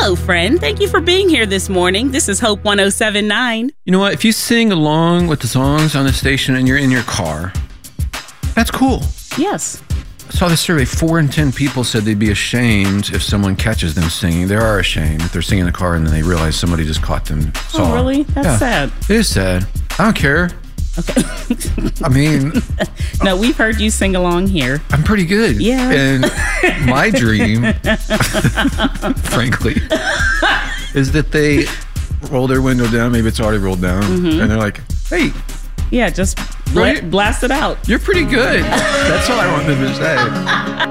Hello, friend. Thank you for being here this morning. This is Hope 107.9. You know what? If you sing along with the songs on the station and you're in your car, that's cool. Yes. I saw this survey. 4 in 10 people said they'd be ashamed if someone catches them singing. They are ashamed if they're singing in the car and then they realize somebody just caught them. Oh, really? That's sad. It is sad. I don't care. Okay. I mean... No, we've heard you sing along here. I'm pretty good. Yeah. And my dream, frankly, is that they roll their window down. Maybe it's already rolled down. Mm-hmm. And they're like, hey. Yeah, just blast it out. You're pretty good. That's all I want them to say.